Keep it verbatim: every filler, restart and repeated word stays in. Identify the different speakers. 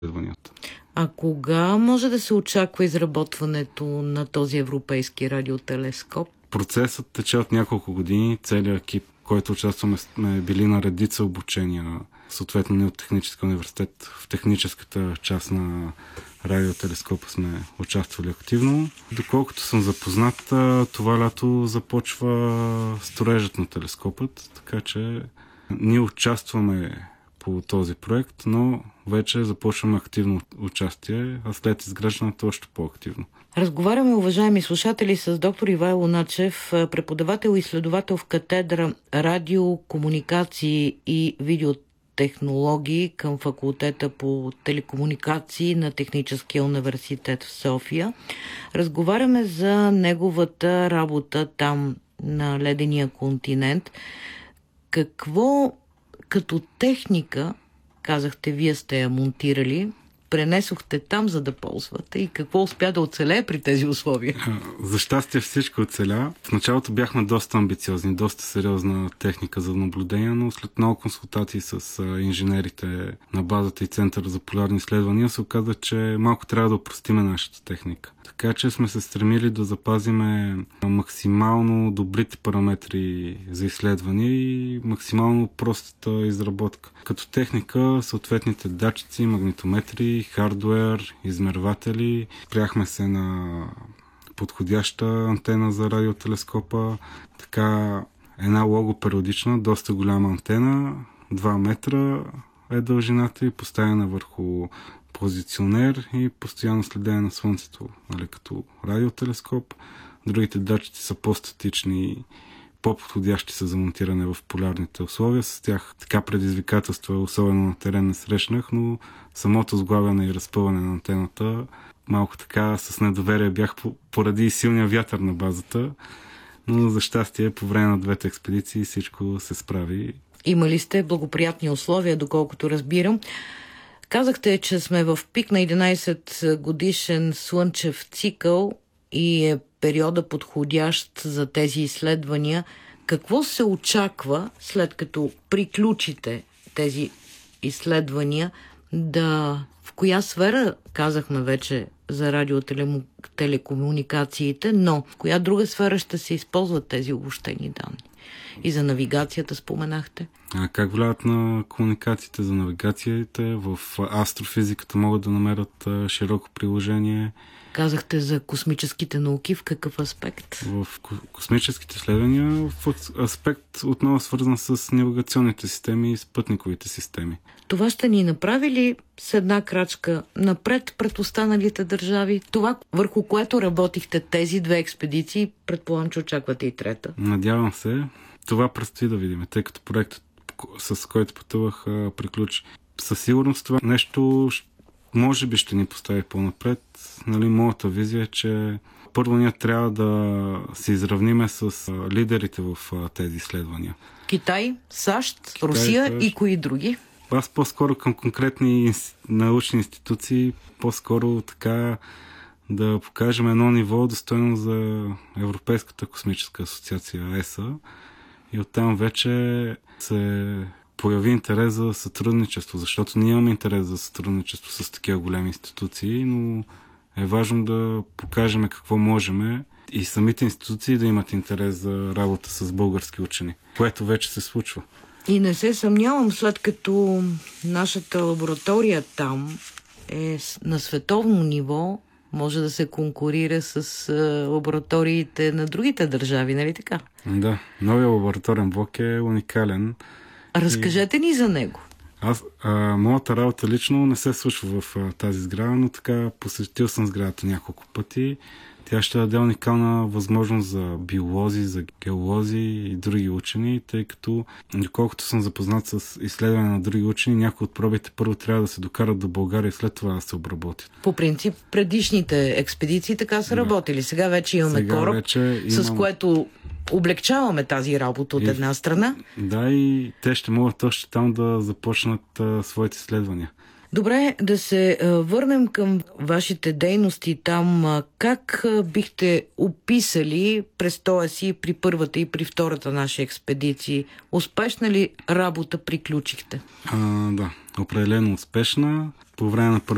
Speaker 1: изследванията.
Speaker 2: А кога може да се очаква изработването на този европейски радиотелескоп?
Speaker 1: Процесът тече от няколко години. Целият екип, който участваме, сме били на редица обучения, съответно ние от Техническия университет в техническата част на радиотелескопа сме участвали активно. Доколкото съм запознат, това лято започва строежът на телескопът, така че ние участваме по този проект, но вече започваме активно участие, а след изграждането още по-активно.
Speaker 2: Разговаряме, уважаеми слушатели, с доктор Ивайло Начев, преподавател и изследовател в катедра радио, комуникации и видеотехнологии към факултета по телекомуникации на Техническия университет в София. Разговаряме за неговата работа там на ледения континент. Какво като техника, казахте, вие сте я монтирали, пренесохте там, за да ползвате, и какво успя да оцелее при тези условия?
Speaker 1: За щастие всичко оцеля. В началото бяхме доста амбициозни, доста сериозна техника за наблюдение, но след много консултации с инженерите на базата и Центъра за полярни изследвания се оказа, че малко трябва да опростиме нашата техника. Така че сме се стремили да запазиме максимално добрите параметри за изследване и максимално простата изработка. Като техника, съответните датчици, магнитометри, хардуер, измерватели. Спряхме се на подходяща антена за радиотелескопа. Така една логопериодична, доста голяма антена, два метра е дължината и поставена върху позиционер и постоянно следение на Слънцето, нали, като радиотелескоп. Другите датчици са по-статични, по-подходящи са за монтиране в полярните условия. С тях така предизвикателства, особено на терен, не срещнах, но самото сглавяне и разпъване на антената малко така с недоверие бях поради силния вятър на базата, но за щастие по време на двете експедиции всичко се справи.
Speaker 2: Имали сте благоприятни условия, доколкото разбирам. Казахте, че сме в пик на единайсет годишен слънчев цикъл и е периода подходящ за тези изследвания. Какво се очаква, след като приключите тези изследвания, да в коя сфера, казахме вече за радиотелекомуникациите, но в коя друга сфера ще се използват тези обобщени данни? И за навигацията споменахте.
Speaker 1: А как влияят на комуникациите за навигацията? В астрофизиката могат да намерят широко приложение.
Speaker 2: Казахте за космическите науки. В какъв аспект?
Speaker 1: В космическите изследвания в аспект отново свързан с навигационните системи и спътниковите системи.
Speaker 2: Това ще ни направи ли с една крачка напред пред останалите държави? Това, върху което работихте тези две експедиции, предполагам, че очаквате и трета.
Speaker 1: Надявам се. Това предстои да видим, тъй като проектът, с който пътувах, приключи. Със сигурност това нещо може би ще ни постави по-напред. Нали, моята визия е, че първо ние трябва да се изравниме с лидерите в тези изследвания.
Speaker 2: Китай, САЩ,
Speaker 1: Китай,
Speaker 2: Русия
Speaker 1: САЩ.
Speaker 2: И кои други?
Speaker 1: Аз по-скоро към конкретни научни институции, по-скоро така да покажем едно ниво достойно за Европейската космическа асоциация ЕСА. И оттам вече се появи интерес за сътрудничество, защото ние имаме интерес за сътрудничество с такива големи институции, но е важно да покажем какво можем и самите институции да имат интерес за работа с български учени, което вече се случва.
Speaker 2: И не се съмнявам, след като нашата лаборатория там е на световно ниво, може да се конкурира с лабораториите на другите държави, нали така?
Speaker 1: Да, новия лабораторен блок е уникален.
Speaker 2: Разкажете и... ни за него.
Speaker 1: Аз, а, моята работа лично не се случва в а, тази сграда, но така посетил съм сградата няколко пъти. Тя ще даде уникална възможност за биолози, за геолози и други учени, тъй като, доколкото съм запознат с изследване на други учени, някои от пробите първо трябва да се докарат до България и след това да се обработят.
Speaker 2: По принцип, предишните експедиции така са да. работили. Сега вече имаме Сега кораб, вече имам... с което облегчаваме тази работа от и... една страна.
Speaker 1: Да, и те ще могат още там да започнат а, своите изследвания.
Speaker 2: Добре, да се а, върнем към вашите дейности там. А, как а, бихте описали престоя си при първата и при втората наша експедиции? Успешна ли работа приключихте?
Speaker 1: А, да, определено успешна. По време на първата